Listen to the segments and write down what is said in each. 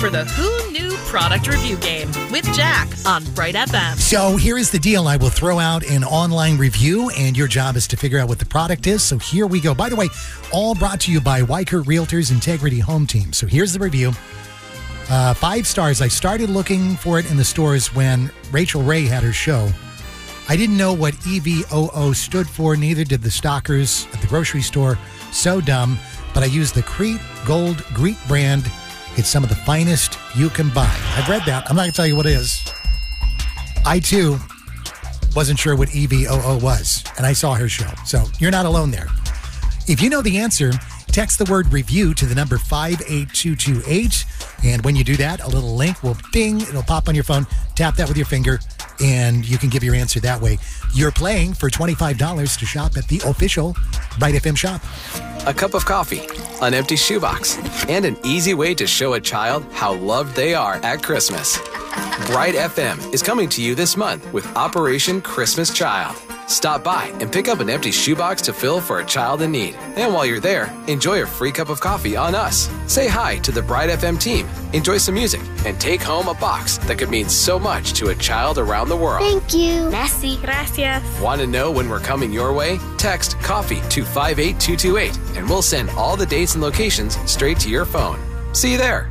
for the Who Knew Product Review Game with Jack on Bright FM. So here is the deal. I will throw out an online review, and your job is to figure out what the product is. So here we go. By the way, all brought to you by Weichert Realtors Integrity Home Team. So here's the review. 5 stars. I started looking for it in the stores when Rachel Ray had her show. I didn't know what EVOO stood for, neither did the stockers at the grocery store. So dumb, but I used the Crete Gold Greek brand. It's some of the finest you can buy. I've read that. I'm not going to tell you what it is. I, too, wasn't sure what EVOO was, and I saw her show. So you're not alone there. If you know the answer, text the word review to the number 58228. And when you do that, a little link will ding. It'll pop on your phone. Tap that with your finger, and you can give your answer that way. You're playing for $25 to shop at the official Bright FM shop. A cup of coffee, an empty shoebox, and an easy way to show a child how loved they are at Christmas. Bright FM is coming to you this month with Operation Christmas Child. Stop by and pick up an empty shoebox to fill for a child in need. And while you're there, enjoy a free cup of coffee on us. Say hi to the Bright FM team, enjoy some music, and take home a box that could mean so much to a child around the world. Thank you. Merci. Gracias. Want to know when we're coming your way? Text COFFEE to 58228 and we'll send all the dates and locations straight to your phone. See you there.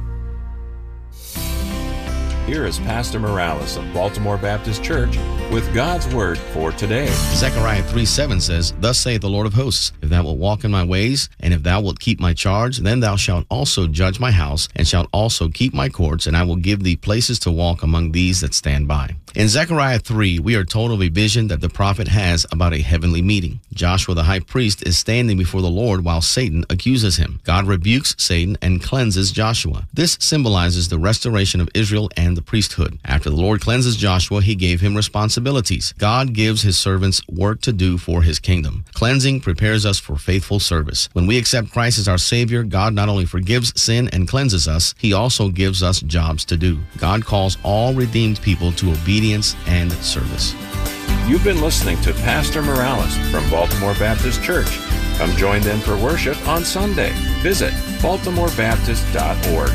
Here is Pastor Morales of Baltimore Baptist Church with God's Word for today. Zechariah 3:7 says, Thus saith the Lord of hosts, if thou wilt walk in my ways, and if thou wilt keep my charge, then thou shalt also judge my house, and shalt also keep my courts, and I will give thee places to walk among these that stand by. In Zechariah 3, we are told of a vision that the prophet has about a heavenly meeting. Joshua the high priest is standing before the Lord while Satan accuses him. God rebukes Satan and cleanses Joshua. This symbolizes the restoration of Israel and the priesthood. After the Lord cleanses Joshua, he gave him responsibilities. God gives his servants work to do for his kingdom. Cleansing prepares us for faithful service. When we accept Christ as our Savior, God not only forgives sin and cleanses us, he also gives us jobs to do. God calls all redeemed people to obedience and service. You've been listening to Pastor Morales from Baltimore Baptist Church. Come join them for worship on Sunday. Visit baltimorebaptist.org.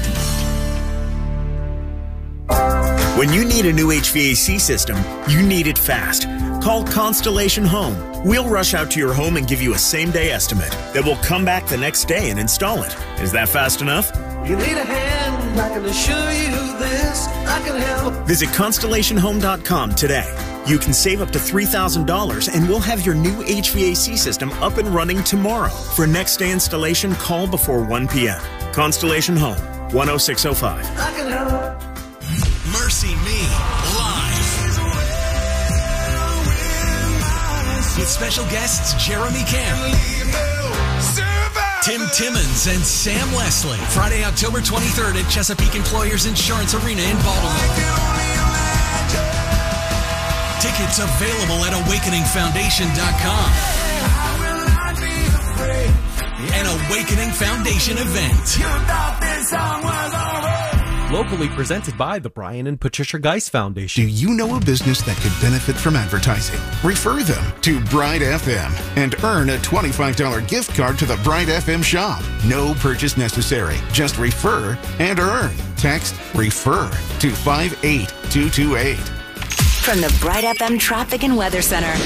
When you need a new HVAC system, you need it fast. Call Constellation Home. We'll rush out to your home and give you a same-day estimate. Then we'll come back the next day and install it. Is that fast enough? You need a hand, I can assure you this, I can help. Visit ConstellationHome.com today. You can save up to $3,000 and we'll have your new HVAC system up and running tomorrow. For next day installation, call before 1 p.m. Constellation Home, 10605. I can help. Mercy Me, live. With special guests Jeremy Camp, Tim Timmons, and Sam Leslie. Friday, October 23rd at Chesapeake Employers Insurance Arena in Baltimore. Tickets available at awakeningfoundation.com. An Awakening Foundation event. Locally presented by the Brian and Patricia Geis Foundation. Do you know a business that could benefit from advertising? Refer them to Bright FM and earn a $25 gift card to the Bright FM shop. No purchase necessary. Just refer and earn. Text REFER to 58228. From the Bright FM Traffic and Weather Center.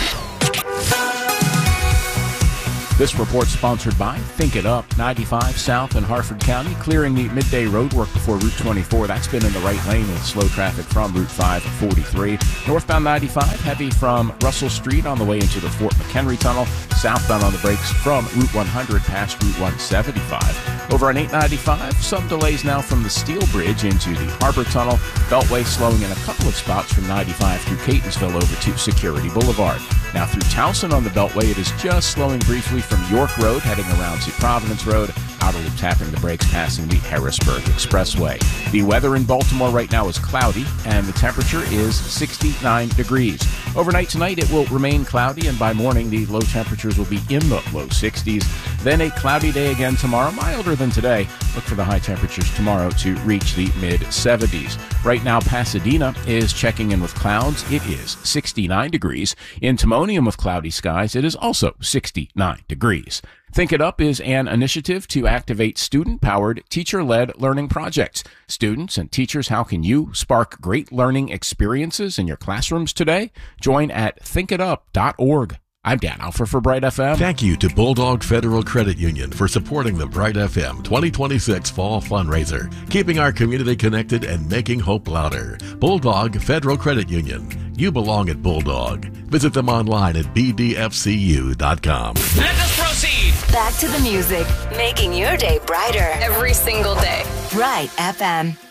This report sponsored by Think It Up. 95 south in Harford County, clearing the midday road work before Route 24. That's been in the right lane with slow traffic from Route 543. Northbound 95, heavy from Russell Street on the way into the Fort McHenry Tunnel. Southbound on the brakes from Route 100 past Route 175. Over on 895, some delays now from the Steel Bridge into the Harbor Tunnel. Beltway slowing in a couple of spots from 95 through Catonsville over to Security Boulevard. Now through Towson on the Beltway, it is just slowing briefly from York Road heading around to Providence Road. Outer loop tapping the brakes passing the Harrisburg Expressway. The weather in Baltimore right now is cloudy and the temperature is 69 degrees. Overnight tonight it will remain cloudy and by morning the low temperatures will be in the low 60s. Then a cloudy day again tomorrow, milder than today. Look for the high temperatures tomorrow to reach the mid 70s. Right now Pasadena is checking in with clouds. It is 69 degrees. In Timonium with cloudy skies, it is also 69 degrees. Think It Up is an initiative to activate student-powered, teacher-led learning projects. Students and teachers, how can you spark great learning experiences in your classrooms today? Join at thinkitup.org. I'm Dan Alfer for Bright FM. Thank you to Bulldog Federal Credit Union for supporting the Bright FM 2026 Fall Fundraiser, keeping our community connected and making hope louder. Bulldog Federal Credit Union. You belong at Bulldog. Visit them online at bdfcu.com. Let us proceed. Back to the music, making your day brighter every single day. Bright FM.